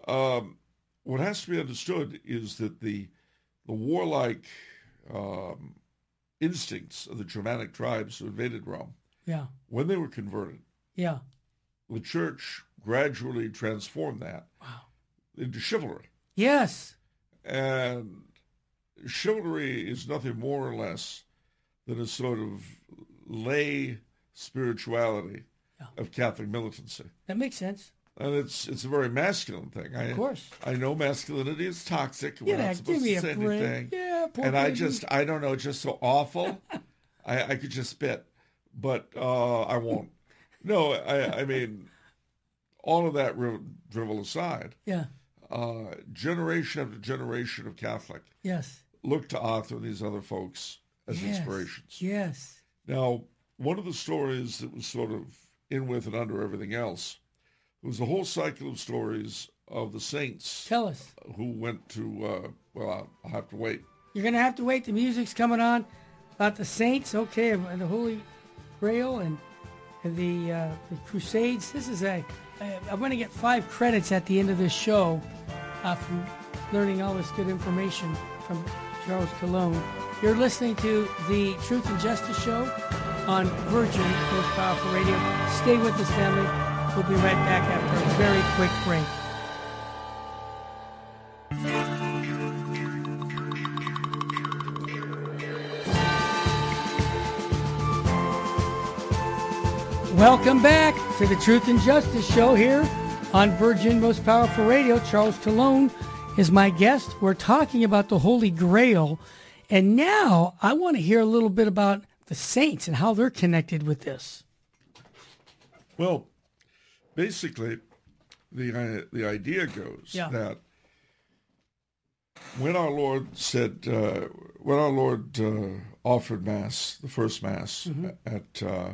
What has to be understood is that the warlike um, instincts of the Germanic tribes who invaded Rome, Yeah. when they were converted, Yeah. the church gradually transformed that Wow. into chivalry. Yes. And chivalry is nothing more or less than a sort of lay spirituality Yeah. of Catholic militancy. That makes sense. And it's a very masculine thing. Of course. I know masculinity is toxic. We're Yeah, not give supposed me to a say break. anything. Yeah, poor And baby. I don't know, it's just so awful. I could just spit, but I won't. No, I mean, all of that drivel aside, Yeah. generation after generation of Catholic Yes. looked to Arthur and these other folks as Yes. inspirations. Yes. Now, one of the stories that was sort of in with and under everything else was the whole cycle of stories of the saints Tell us. who went to, well, I'll have to wait. You're going to have to wait. The music's coming on about the saints, okay, and the Holy Grail and the Crusades. This is I'm going to get 5 credits at the end of this show from learning all this good information from Charles Cologne. You're listening to the Truth and Justice Show on Virgin Most Powerful Radio. Stay with us, family. We'll be right back after a very quick break. Welcome back to the Truth and Justice Show here on Virgin Most Powerful Radio. Charles Cologne is my guest. We're talking about the Holy Grail. And now I want to hear a little bit about the saints and how they're connected with this. Well, basically, the idea goes that when our Lord offered Mass, the first Mass at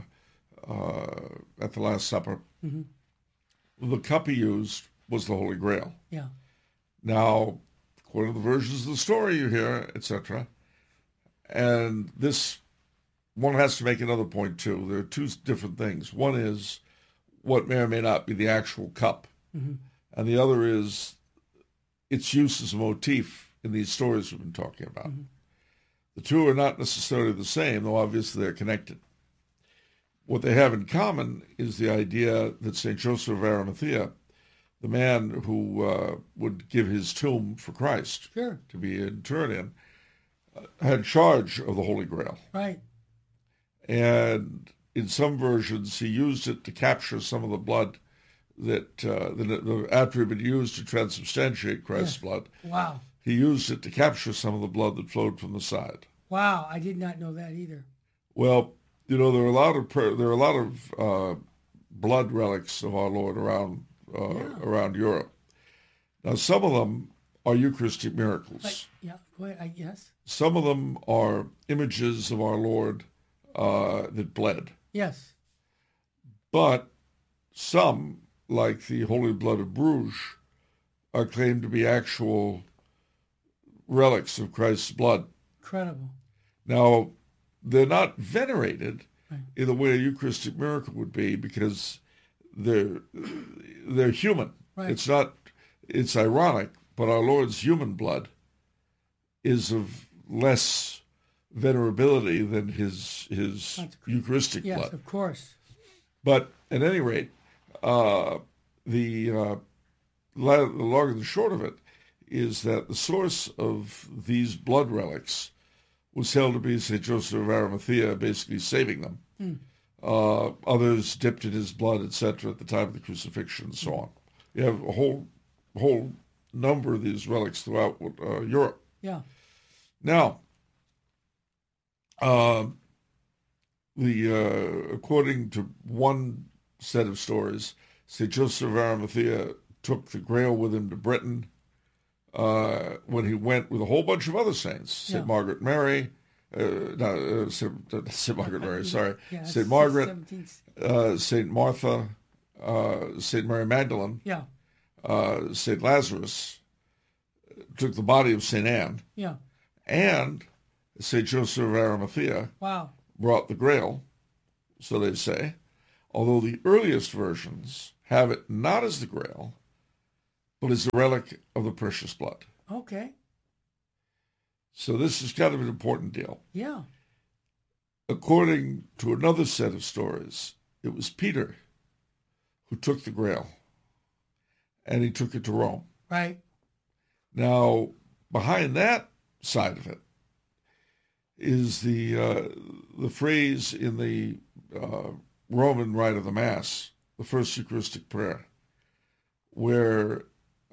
the Last Supper, the cup he used was the Holy Grail. Yeah. Now, according to the versions of the story you hear, etc., and this one has to make another point too. There are 2 different things. One is what may or may not be the actual cup, and the other is its use as a motif in these stories we've been talking about. The 2 are not necessarily the same, though obviously they're connected. What they have in common is the idea that St. Joseph of Arimathea, the man who would give his tomb for Christ to be interred in, had charge of the Holy Grail. Right. And in some versions, he used it to capture some of the blood that after it had been used to transubstantiate Christ's blood. Wow. He used it to capture some of the blood that flowed from the side. Wow, I did not know that either. Well, you know, there are a lot of blood relics of our Lord around Europe. Now, some of them are Eucharistic miracles. Yes. Some of them are images of our Lord that bled. Yes. But some, like the Holy Blood of Bruges, are claimed to be actual relics of Christ's blood. Incredible. Now, they're not venerated in the way a Eucharistic miracle would be because they're human. Right. It's ironic, but our Lord's human blood is of less venerability than his Eucharistic blood. Yes, of course. But at any rate, the long and the short of it is that the source of these blood relics was held to be St. Joseph of Arimathea, basically saving them. Others dipped in his blood, etc., at the time of the crucifixion and so on. You have a whole number of these relics throughout Europe. Yeah. Now, according to one set of stories, St. Joseph of Arimathea took the Grail with him to Britain when he went with a whole bunch of other saints, St. Margaret Mary, St. Margaret Mary, sorry, St. Margaret, St. Martha, St. Mary Magdalene, St. Lazarus, took the body of St. Anne, and St. Joseph of Arimathea brought the Grail, so they say, although the earliest versions have it not as the Grail, but is a relic of the precious blood. Okay. So this is kind of an important deal. Yeah. According to another set of stories, it was Peter who took the Grail, and he took it to Rome. Right. Now, behind that side of it is the phrase in the Roman rite of the Mass, the first Eucharistic prayer, where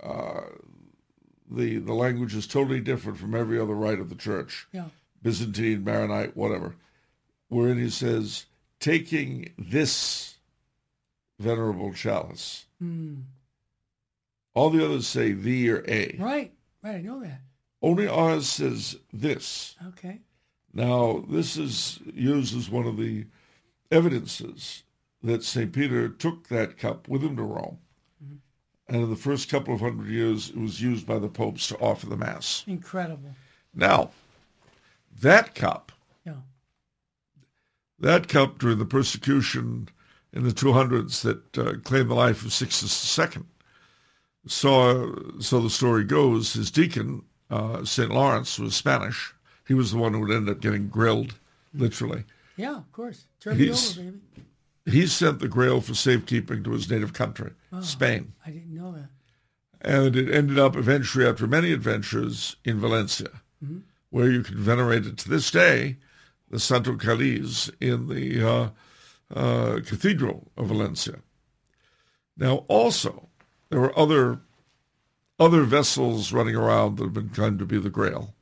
the language is totally different from every other rite of the church, Yeah. Byzantine, Maronite, whatever, wherein he says, taking this venerable chalice. All the others say thee or a. Right. Right. I know that. Only ours says this. Okay. Now, this is used as one of the evidences that St. Peter took that cup with him to Rome. And in the first couple of 100 years, it was used by the popes to offer the Mass. Incredible. Now, that cup Yeah. during the persecution in the 200s that claimed the life of Sixtus II, so the story goes, his deacon, St. Lawrence, was Spanish. He was the one who would end up getting grilled, literally. Yeah, of course. Turn me over, baby. He sent the Grail for safekeeping to his native country, Spain. I didn't know that. And it ended up eventually, after many adventures, in Valencia, where you can venerate it to this day, the Santo Cáliz in the Cathedral of Valencia. Now, also, there were other vessels running around that have been claimed to be the Grail.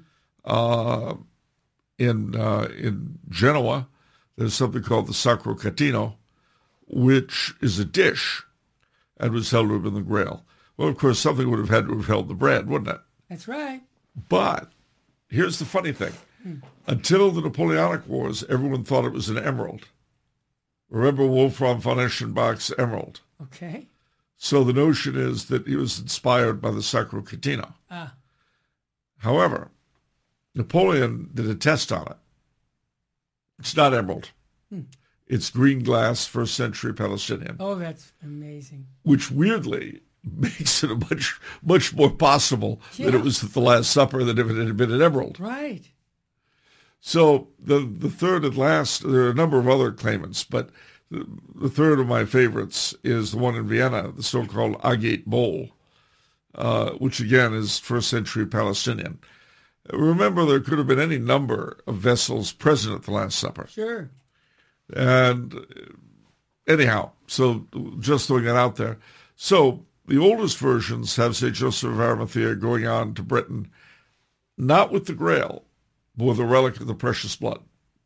In Genoa, there's something called the Sacro Catino, which is a dish and was held to have been the Grail. Well, of course, something would have had to have held the bread, wouldn't it? That's right. But here's the funny thing. Until the Napoleonic Wars, everyone thought it was an emerald. Remember Wolfram von Eschenbach's emerald? Okay. So the notion is that he was inspired by the Sacro Catino. However, Napoleon did a test on it. It's not emerald. It's green glass, first century Palestinian. Oh, that's amazing. Which weirdly makes it a much more possible that it was at the Last Supper than if it had been an emerald. Right. So the third and last, there are a number of other claimants, but the third of my favorites is the one in Vienna, the so-called agate bowl, which again is first century Palestinian. Remember, there could have been any number of vessels present at the Last Supper. Sure. And anyhow, so just throwing that out there. So the oldest versions have St. Joseph of Arimathea going on to Britain, not with the Grail, but with a relic of the precious blood.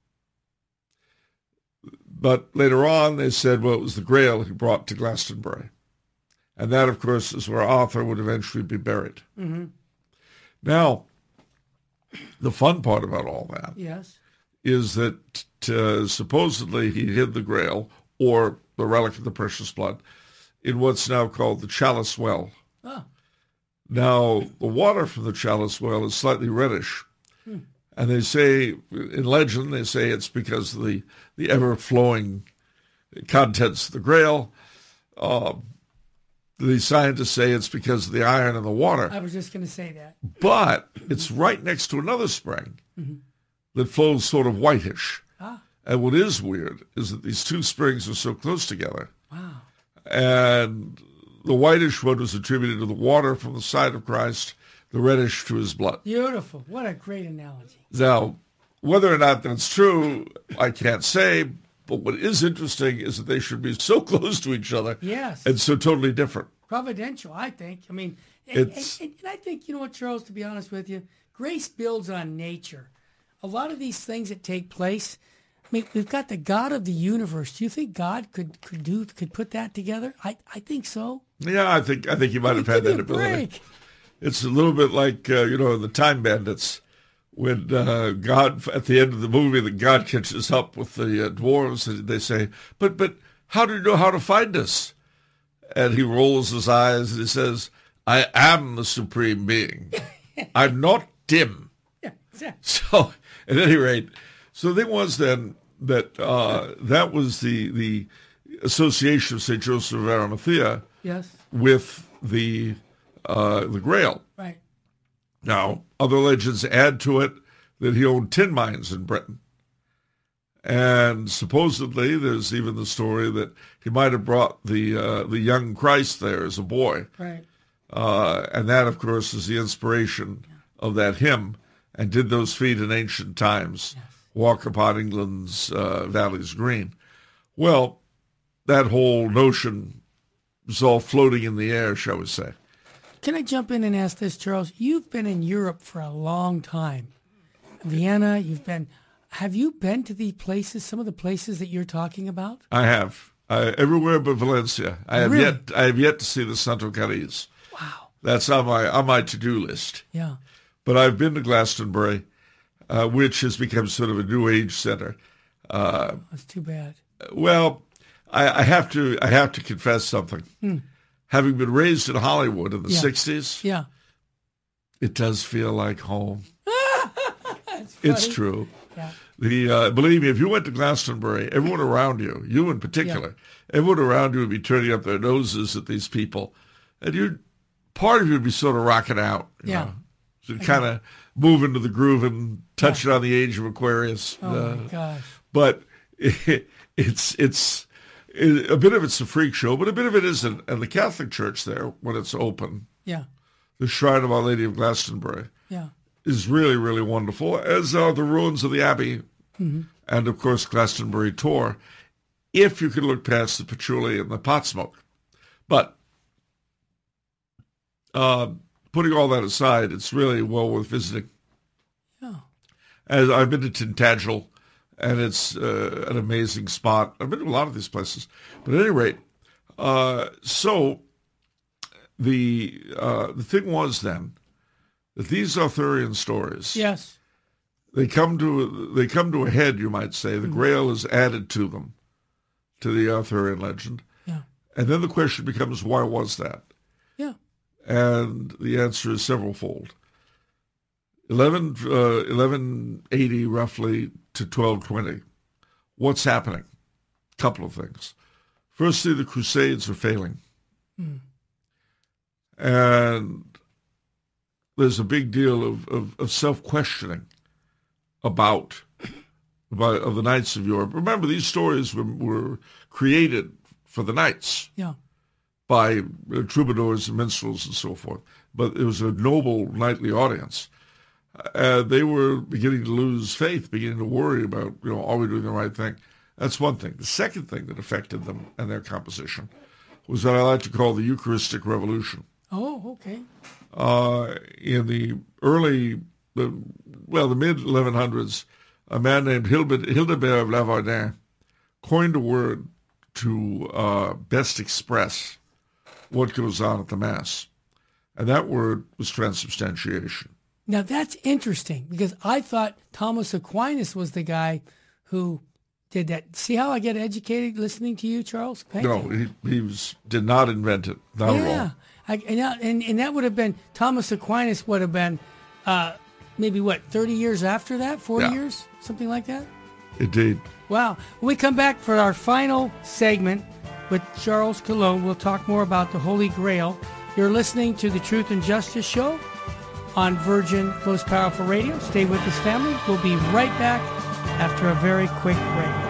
But later on, they said, well, it was the Grail he brought to Glastonbury. And that, of course, is where Arthur would eventually be buried. Now, the fun part about all that is that supposedly he hid the Grail, or the relic of the precious blood, in what's now called the Chalice Well. Now, the water from the Chalice Well is slightly reddish. And they say, in legend, they say it's because of the ever-flowing contents of the Grail. The scientists say it's because of the iron in the water. I was just going to say that. But it's right next to another spring that flows sort of whitish. And what is weird is that these two springs are so close together. Wow. And the whitish one was attributed to the water from the side of Christ, the reddish to his blood. Beautiful. What a great analogy. Now, whether or not that's true, I can't say. But what is interesting is that they should be so close to each other and so totally different. Providential, I think. I mean, and I think, you know what, Charles, to be honest with you, grace builds on nature. A lot of these things that take place, I mean, we've got the God of the universe. Do you think God could put that together? I think so. Yeah, I think he might have had that ability. It's a little bit like, the Time Bandits. When God, at the end of the movie, that God catches up with the dwarves, and they say, but how do you know how to find us? And he rolls his eyes and he says, I am the supreme being. I'm not dim. Yeah, exactly. So, at any rate, so the thing was then that that was the association of St. Joseph of Arimathea with the the Grail. Right. Now, other legends add to it that he owned tin mines in Britain. And supposedly, there's even the story that he might have brought the young Christ there as a boy. Right. And that, of course, is the inspiration of that hymn. And did those feet in ancient times walk upon England's valleys green? Well, that whole notion is all floating in the air, shall we say. Can I jump in and ask this, Charles? You've been in Europe for a long time. Vienna, have you been to the places, some of the places that you're talking about? I have. Everywhere but Valencia. I have yet to see the Santo Cariz. Wow. That's on my to-do list. Yeah. But I've been to Glastonbury, which has become sort of a new age center. That's too bad. Well, I have to confess something. Having been raised in Hollywood in the 60s, it does feel like home. It's true. Yeah. Believe me, if you went to Glastonbury, everyone around you, you in particular, everyone around you would be turning up their noses at these people. And part of you would be sort of rocking out. You know? So you'd kind of move into the groove and touch it on the age of Aquarius. Oh, my gosh. But it's a bit of it's a freak show, but a bit of it isn't. And the Catholic Church there, when it's open, the Shrine of Our Lady of Glastonbury, is really, really wonderful, as are the ruins of the Abbey and, of course, Glastonbury Tor, if you can look past the patchouli and the pot smoke. But putting all that aside, it's really well worth visiting. Yeah. As I've been to Tintagel, and it's an amazing spot. I've been to a lot of these places. But at any rate, so the thing was then that these Arthurian stories, they come to a head, you might say. The Grail is added to them, to the Arthurian legend. Yeah. And then the question becomes, why was that? Yeah. And the answer is severalfold. 1180 roughly to 1220. What's happening? A couple of things. Firstly, the Crusades are failing. And there's a big deal of self-questioning of the Knights of Europe. Remember, these stories were created for the knights by troubadours and minstrels and so forth. But it was a noble knightly audience. They were beginning to lose faith, beginning to worry about, are we doing the right thing? That's one thing. The second thing that affected them and their composition was what I like to call the Eucharistic Revolution. Oh, okay. In the mid-1100s, a man named Hildebert of Lavardin coined a word to best express what goes on at the Mass. And that word was transubstantiation. Now, that's interesting, because I thought Thomas Aquinas was the guy who did that. See how I get educated listening to you, Charles? Thank you. He did not invent it. Not at all. And that would have been, Thomas Aquinas would have been maybe, 30 years after that? 40 years? Something like that? Indeed. Wow. When we come back for our final segment with Charles Cologne, we'll talk more about the Holy Grail. You're listening to the Truth and Justice Show on Virgin Most Powerful Radio. Stay with us, family. We'll be right back after a very quick break.